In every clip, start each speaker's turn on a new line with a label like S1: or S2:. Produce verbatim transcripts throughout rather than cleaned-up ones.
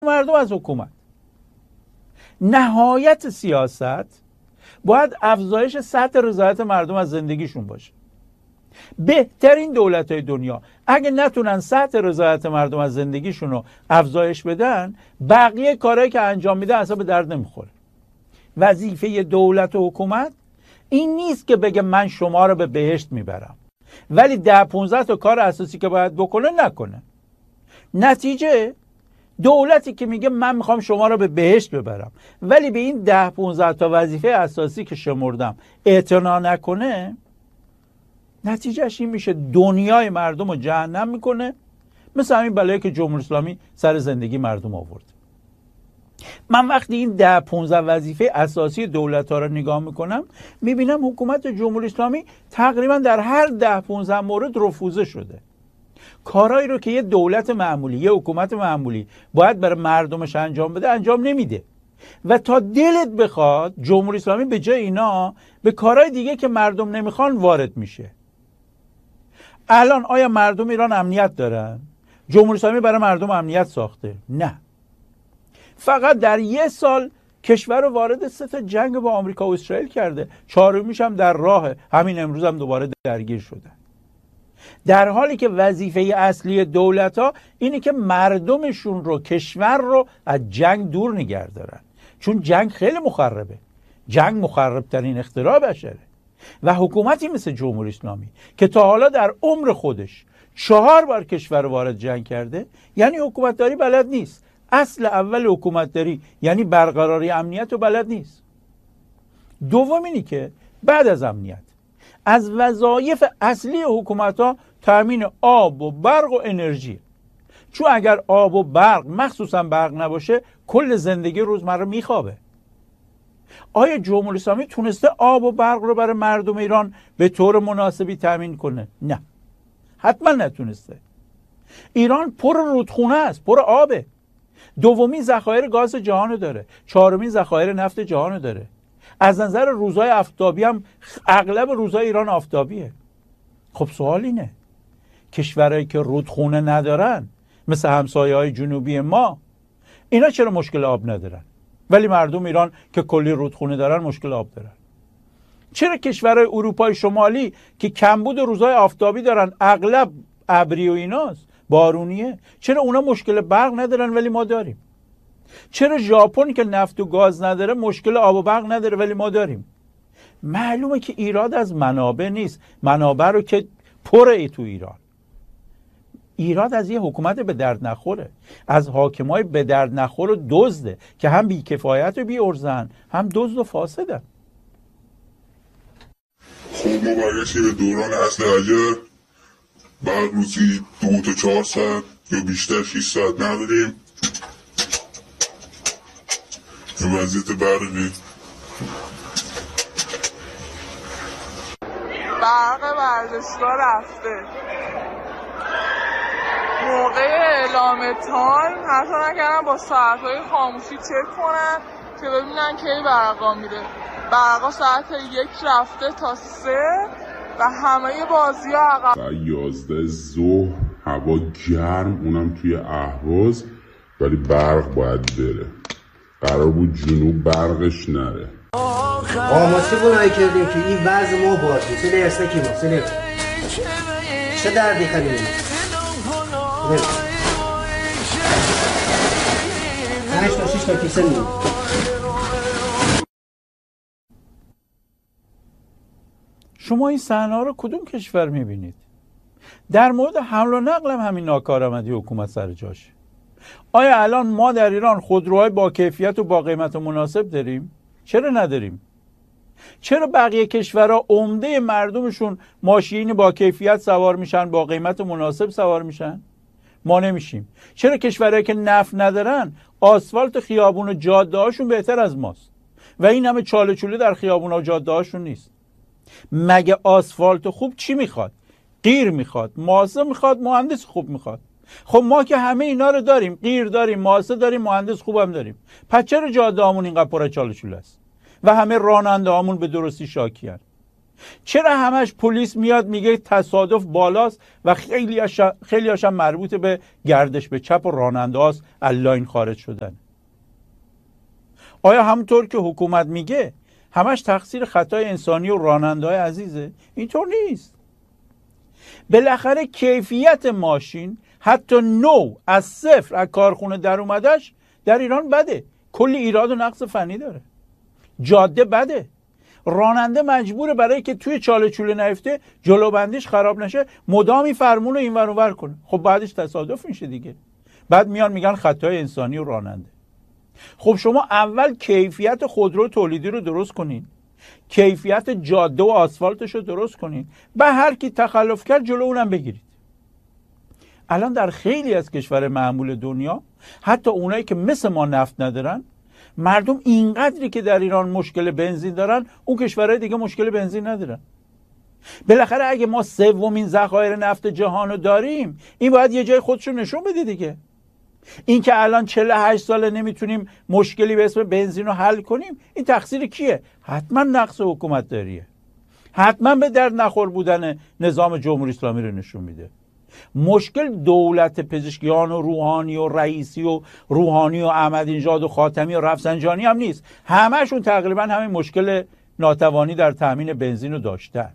S1: مردم از حکومت. نهایت سیاست باید افزایش سطح رضایت مردم از زندگیشون باشه. بهترین دولت‌های دنیا اگه نتونن سطح رضایت مردم از زندگیشون رو افزایش بدن، بقیه کارهایی که انجام میده اصلا به درد نمیخوره. وظیفه دولت و حکومت این نیست که بگه من شما رو به بهشت میبرم، ولی ده پونزده تا کار اساسی که باید بکنه نکنه. نتیجه دولتی که میگه من میخوام شما رو به بهشت ببرم ولی به این ده پونزده تا وظیفه اساسی که شمردم اعتنا نکنه، نتیجهش این میشه دنیای مردم رو جهنم میکنه، مثل همین بلایی که جمهوری اسلامی سر زندگی مردم آورد. من وقتی این ده پونزده وظیفه اساسی دولت ها رو نگاه میکنم، میبینم حکومت جمهوری اسلامی تقریبا در هر ده پونزده مورد رفوزه شده. کارهایی رو که یه دولت معمولی، یه حکومت معمولی باید برای مردمش انجام بده انجام نمیده و تا دلت بخواد جمهوری اسلامی به جای اینا به کارهای دیگه که مردم نمیخوان وارد میشه. الان آیا مردم ایران امنیت دارن؟ جمهوری اسلامی برای مردم امنیت ساخته؟ نه. فقط در یه سال کشور رو وارد سه تا جنگ با آمریکا و اسرائیل کرده، چهارمیش هم در راه، همین امروز هم دوباره درگیر شده. در حالی که وظیفه اصلی دولت ها اینه که مردمشون رو، کشور رو از جنگ دور نگه دارن، چون جنگ خیلی مخربه. جنگ مخرب ترین اختراع بشره و حکومتی مثل جمهوری اسلامی که تا حالا در عمر خودش چهار بار کشور رو وارد جنگ کرده، یعنی حکومتداری بلد نیست. اصل اول حکومتداری یعنی برقراری امنیت رو بلد نیست. دوم اینی که بعد از امنیت از وظایف اصلی حکومت ها تامین آب و برق و انرژی، چون اگر آب و برق، مخصوصا برق نباشه، کل زندگی روزمره میخوابه. آیا جمهوری اسلامی تونسته آب و برق رو برای مردم ایران به طور مناسبی تامین کنه؟ نه، حتما نتونسته. ایران پر رودخونه است، پر آبه. دومین ذخایر گاز جهان داره، چهارمین ذخایر نفت جهان داره. از نظر روزهای آفتابی هم اغلب روزهای ایران آفتابیه. خب سوال اینه، کشورهایی که رودخونه ندارن مثل همسایه‌های جنوبی ما، اینا چرا مشکل آب ندارن ولی مردم ایران که کلی رودخونه دارن مشکل آب دارن؟ چرا کشورهای اروپای شمالی که کمبود روزهای آفتابی دارن، اغلب ابری و ایناست، بارونیه، چرا اونا مشکل برق ندارن ولی ما داریم؟ چرا ژاپن که نفت و گاز نداره مشکل آب و برق نداره ولی ما داریم؟ معلومه که ایراد از منابع نیست، منابع رو که پره ای تو ایران. ایراد از یه حکومت به درد نخوره، از حاکمای به درد نخور و دزده که هم بیکفایت و بی‌ارزن، هم دزد و فاسدن.
S2: خب ما برگشتیم به دوران اصل اگر بعد روزی دو تا چهار ساعت یا بیشتر شیش ساعت نداریم. این وضعیت برقی
S3: برق ورزشگاه رفته. موقع اعلام تایم حتی نکردم با ساعتهای خاموشی چک کنن که ببینن کی برقا میره. برقا ساعت یک رفته تا سه و همه بازی ها عقب.
S2: ساعت یازده ظهر هوا گرم، اونم توی اهواز، ولی برق باید بره. قرار بود جنوب برقش نره.
S4: آماسی بونایی کردیم که این وضع ما باشه سلی اصلا کی ما سلی چه دردی خیلی هشت تا شیش تا کیسه میدیم.
S1: شما این صحنه‌ها رو کدوم کشور میبینید؟ در مورد حمل و نقل هم همین ناکارآمدی حکومت سر جاشه. آیا الان ما در ایران خودروهای با کیفیت و با قیمت مناسب داریم؟ چرا نداریم؟ چرا بقیه کشورها عمده مردمشون ماشین با کیفیت سوار میشن، با قیمت مناسب سوار میشن؟ ما نمیشیم. چرا کشورهایی که نفت ندارن آسفالت خیابون و جاده هاشون بهتر از ماست و این همه چاله چوله در خیابون و جاده هاشون نیست؟ مگه آسفالت خوب چی میخواد؟ قیر میخواد، ماسه میخواد، مهندس خوب میخواد. خب ما که همه اینا رو داریم، قیر داریم، ماسه داریم، مهندس خوبم داریم، پس چرا جاده هامون اینقدر پر چاله چوله است و همه راننده هامون به درستی شاکی هست؟ چرا همش پلیس میاد میگه تصادف بالاست و خیلی هاشم خیلی هاشم مربوط به گردش به چپ و راننده هاست لاین خارج شدن؟ آیا همونطور که حکومت میگه همش تقصیر خطای انسانی و راننده های عزیزه؟ اینطور نیست. بالاخره کیفیت ماشین حتی نو از صفر از کارخونه در اومدش در ایران بده، کلی ایراد و نقص فنی داره. جاده بده، راننده مجبوره برای که توی چاله چوله نیفته جلو بندیش خراب نشه مدامی فرمون رو این ور اون ور کنه. خب بعدش تصادف میشه دیگه. بعد میان میگن خطای انسانی و راننده. خب شما اول کیفیت خودرو تولیدی رو درست کنین، کیفیت جاده و آسفالتش رو درست کنین، به هر کی تخلف کرد جلو اونم بگیرید. الان در خیلی از کشور معمول دنیا، حتی اونایی که مثل ما نفت ندارن، مردم اینقدری که در ایران مشکل بنزین دارن اون کشورهای دیگه مشکل بنزین ندارن. بالاخره اگه ما سومین ذخایر نفت جهان رو داریم، این باید یه جای خودش رو نشون بده دیگه. این که الان چهل و هشت ساله نمیتونیم مشکلی به اسم بنزین رو حل کنیم، این تقصیر کیه؟ حتما نقص حکومت داریه، حتما به درد نخور بودن نظام جمهوری اسلامی رو نشون میده. مشکل دولت پزشکیان و روحانی و رئیسی و روحانی و احمدینژاد و خاتمی و رفسنجانی هم نیست. همهشون تقریبا همین مشکل ناتوانی در تامین بنزین رو داشتن.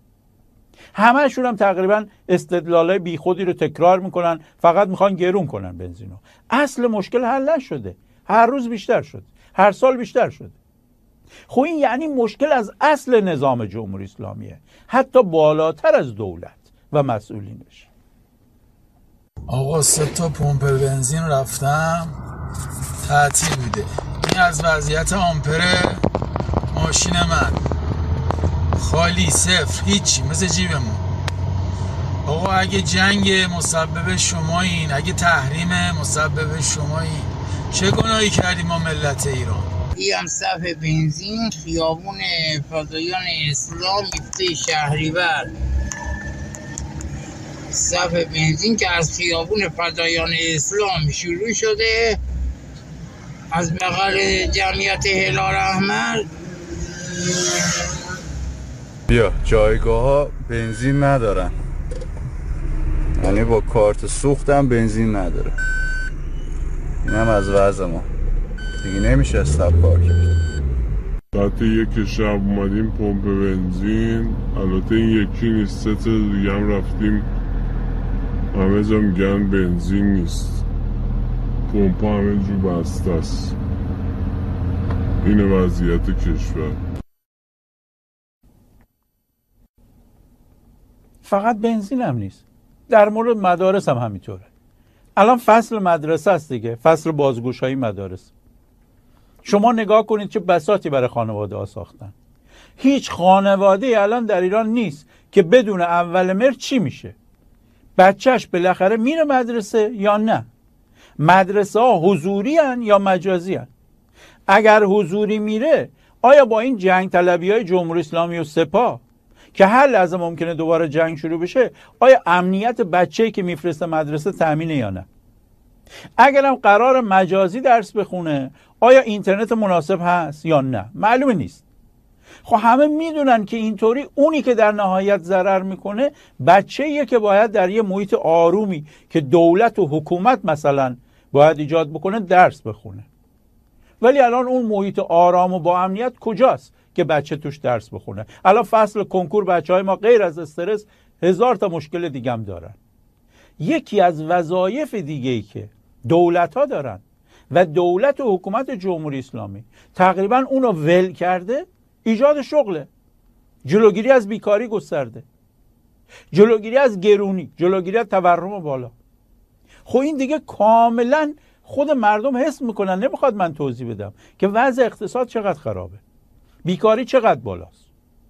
S1: همهشون هم تقریبا استدلالای بیخودی رو تکرار میکنن، فقط میخوان گرون کنن بنزین رو. اصل مشکل حل نشده، هر روز بیشتر شد، هر سال بیشتر شده. خب این یعنی مشکل از اصل نظام جمهوری اسلامیه، حتی بالاتر از دولت و مسئولینش.
S5: آقا سه تا پمپ بنزین رفتم تعطیل بوده. این از وضعیت آمپر ماشین من، خالی، صفر، هیچی، مثل جیبمون. آقا اگه جنگ مسبب شمایین، اگه تحریم مسبب شمایین، چه گناهی کردیم ما ملت ایران؟
S6: این هم صف بنزین خیابون فدایان اسلام گفته شهریور. صف بنزین که از خیابون فدایان اسلام شروع شده، از بغل جمعیت هلال احمر.
S7: بیا جایگاه ها بنزین ندارن، یعنی با کارت سوختم بنزین نداره. این هم از وضع ما دیگه، نمیشه استاب کار کرد.
S2: ساعت یک شب اومدیم پمپ بنزین، البته این یکی نیست، سه تا دیگه هم رفتیم، همه جا میگن بنزین نیست، پمپ همه جو بسته است. این وضعیت کشور.
S1: فقط بنزین هم نیست، در مورد مدارس هم همینطوره. الان فصل مدرسه است دیگه، فصل بازگوشایی مدارس. شما نگاه کنید چه بساطی برای خانواده ها ساختن. هیچ خانواده الان در ایران نیست که بدون اول مهر چی میشه، بچهش بالاخره میره مدرسه یا نه. مدرسه ها حضوری هن یا مجازی هن؟ اگر حضوری میره، آیا با این جنگ طلبی های جمهوری اسلامی و سپاه که هر لحظه ممکنه دوباره جنگ شروع بشه، آیا امنیت بچه‌ای که میفرسته مدرسه تامینه یا نه؟ اگرم قرار مجازی درس بخونه، آیا اینترنت مناسب هست یا نه؟ معلومه نیست. خب همه میدونن که اینطوری اونی که در نهایت ضرر میکنه بچه‌ایه که باید در یه محیط آرومی که دولت و حکومت مثلا باید ایجاد بکنه درس بخونه. ولی الان اون محیط آرام و با امنیت کجاست که بچه توش درس بخونه؟ الان فصل کنکور بچهای ما غیر از استرس هزار تا مشکل دیگه هم دارن. یکی از وظایف دیگه ای که دولت ها دارن و دولت و حکومت جمهوری اسلامی تقریبا اونو ول کرده، ایجاد شغله، جلوگیری از بیکاری گسترده، جلوگیری از گرونی، جلوگیری از تورم بالا. خب این دیگه کاملا خود مردم حس میکنن، نمیخواد من توضیح بدم که وضع اقتصاد چقدر خرابه، بیکاری چقدر بالاست.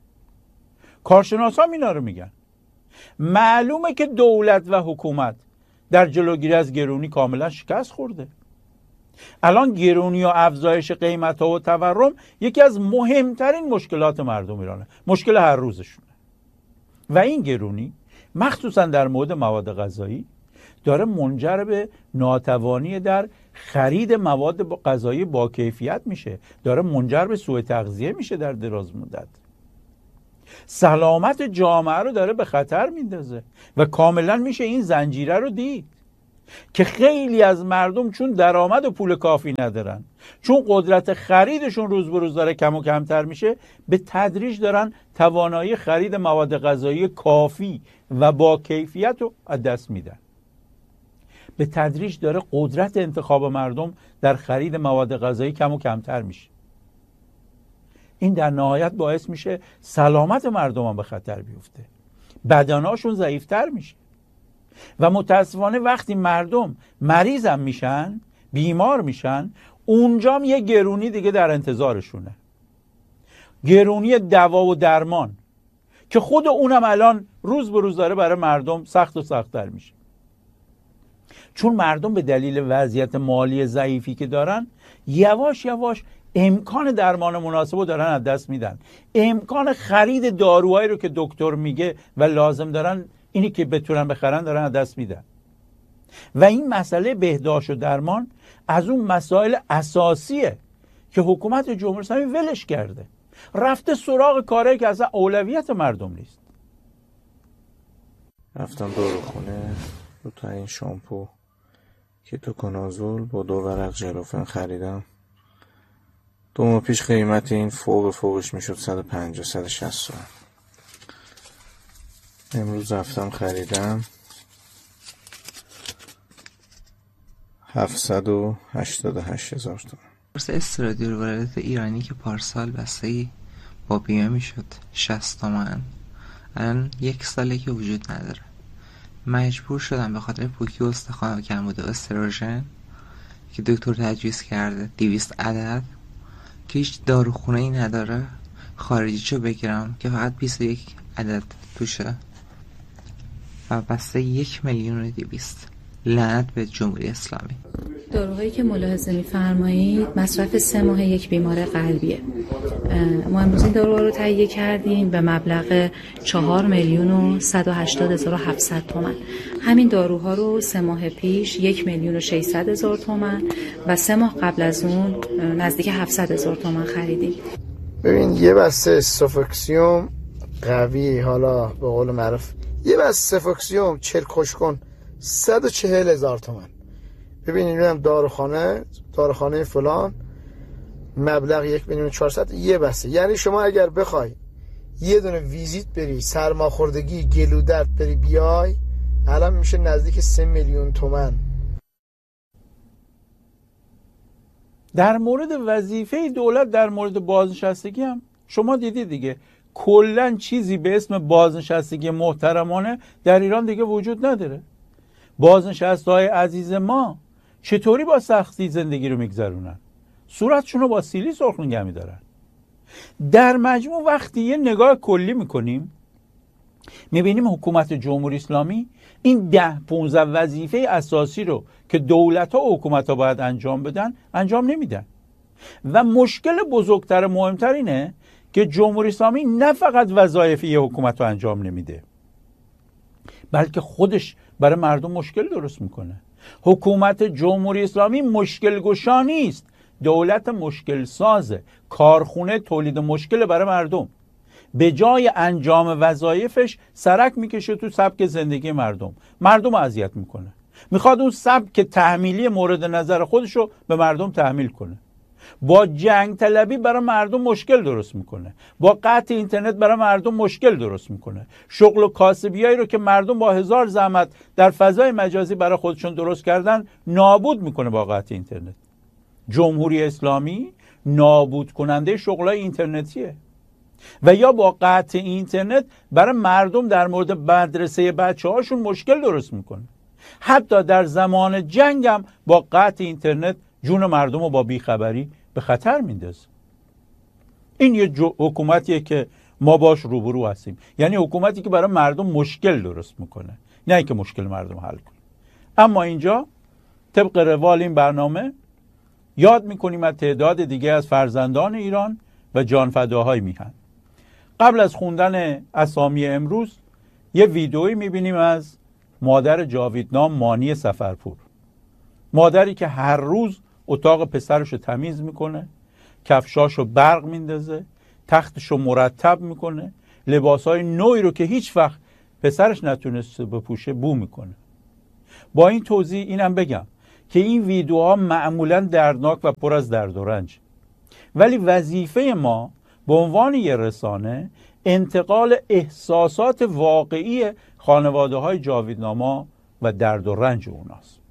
S1: کارشناس هم اینا رو میگن. معلومه که دولت و حکومت در جلوگیری از گرونی کاملا شکست خورده. الان گرونی و افزایش قیمت ها و تورم یکی از مهمترین مشکلات مردم ایرانه، مشکل هر روزشونه. و این گرونی مخصوصا در مورد مواد غذایی داره منجر به ناتوانی در خرید مواد غذایی با کیفیت میشه، داره منجر به سوء تغذیه میشه در دراز مدت. سلامت جامعه رو داره به خطر میندازه و کاملا میشه این زنجیره رو دید که خیلی از مردم چون درآمد و پول کافی ندارن، چون قدرت خریدشون روز به روز داره کم و کمتر میشه، به تدریج دارن توانایی خرید مواد غذایی کافی و با کیفیت رو از دست میدن. به تدریج داره قدرت انتخاب مردم در خرید مواد غذایی کم و کمتر میشه. این در نهایت باعث میشه سلامت مردم هم به خطر بیفته، بدناشون ضعیفتر میشه و متاسفانه وقتی مردم مریض هم میشن، بیمار میشن، اونجا یه گرونی دیگه در انتظارشونه، گرونی دوا و درمان که خود اونم الان روز به روز داره برای مردم سخت و سخت‌تر میشه، چون مردم به دلیل وضعیت مالی ضعیفی که دارن یواش یواش امکان درمان مناسب رو دارن از دست میدن، امکان خرید داروهایی رو که دکتر میگه و لازم دارن اینی که بتونن بخرن دارن از دست میدن و این مسئله بهداشت و درمان از اون مسائل اساسیه که حکومت جمهوری اسلامی ولش کرده، رفته سراغ کاری که اصلا اولویت مردم نیست.
S8: رفتم داروخونه دو تا این شامپو کتوکنازول با دو ورق ژلوفن خریدم. دو ماه پیش قیمت این فوق فوقش میشد صد و پنجاه صد و شصت تومن. امروز رفتم خریدم هفتصد و هشتاد و هشت هزار تومن.
S9: قرص استرادیول واردات ایرانی که پارسال بسته‌ای با بیمه میشد شصت تومن، الان یک ساله که وجود نداره. مجبور شدم به خاطر پوکی و استخوان و کمبود استروژن که دکتر تجویز کرده دویست عدد که هیچ داروخونه ای نداره خارجیشو بگیرم که فقط بیست و یک عدد توشه و بسته یک میلیون و دویست. لعنت به جمهوری اسلامی.
S10: داروهایی که ملاحظه می‌فرمایید مصرف سه ماه یک بیمار قلبیه. ما امروز این داروها رو تهیه کردیم به مبلغ چهار میلیون و صد و هشتاد هزار و هفتصد تومان. همین داروها رو سه ماه پیش یک میلیون و ششصد هزار تومان و سه ماه قبل از اون نزدیک هفتصد هزار تومان خریدیم.
S11: ببین یه بسته سوفوکسیوم قوی، حالا به قول معروف یه بسته سوفوکسیوم چرک خوش کن صد و چهل هزار تومان. ببین اینو هم داروخانه داروخانه فلان مبلغ یک میلیون و چهارصد یه بسته. یعنی شما اگر بخوای یه دونه ویزیت بری سرماخوردگی گلو درد بری بیای الان میشه نزدیک سه میلیون تومان.
S1: در مورد وظیفه دولت در مورد بازنشستگی هم شما دیدید دیگه، کلن چیزی به اسم بازنشستگی محترمانه در ایران دیگه وجود نداره. بازنشسته‌های عزیز ما چطوری با سختی زندگی رو میگذرونن؟ صورتشون رو با سیلی سرخ نگه میدارن. در مجموع وقتی یه نگاه کلی میکنیم میبینیم حکومت جمهوری اسلامی این ده پونزده وظیفه اساسی رو که دولت ها و حکومت ها باید انجام بدن انجام نمیدن و مشکل بزرگتر مهمتر اینه که جمهوری اسلامی نه فقط وظایف یه حکومت رو انجام نمیده بلکه خودش برای مردم مشکل درست میکنه. حکومت جمهوری اسلامی مشکل گشا نیست، دولت مشکل سازه، کارخونه تولید مشکل برای مردم. به جای انجام وظایفش سرک میکشه تو سبک زندگی مردم، مردم رو اذیت میکنه. میخواد اون سبک تحمیلی مورد نظر خودشو به مردم تحمیل کنه. با جنگ طلبی برای مردم مشکل درست میکنه، با قطع اینترنت برای مردم مشکل درست میکنه. شغل و کاسبیایی رو که مردم با هزار زحمت در فضای مجازی برای خودشون درست کردن نابود میکنه با قطع اینترنت. جمهوری اسلامی نابود کننده شغلای اینترنتیه و یا با قطع اینترنت برای مردم در مورد مدرسه بچه هاشون مشکل درست میکنه. حتی در زمان جنگ هم با قطع اینترنت جون مردم رو با بیخبری به خطر میندازه. این یه حکومتیه که ما باش روبرو هستیم، یعنی حکومتی که برای مردم مشکل درست میکنه، نه اینکه مشکل مردم حل کنه. اما اینجا طبق روال این برنامه یاد میکنیم از تعداد دیگه از فرزندان ایران و جانفداهای میهن. قبل از خوندن اسامی امروز یه ویدئویی میبینیم از مادر جاویدنام مانی سفرپور، مادری که هر روز اتاق پسرش رو تمیز میکنه، کفشاشو برق میندازه، تختشو مرتب میکنه، لباسهای نوعی رو که هیچ وقت پسرش نتونسته بپوشه بو میکنه. با این توضیح اینم بگم که این ویدیوها معمولا دردناک و پر از درد و رنج، ولی وظیفه ما به عنوان یه رسانه انتقال احساسات واقعی خانواده های جاویدناما و درد و رنج اوناست.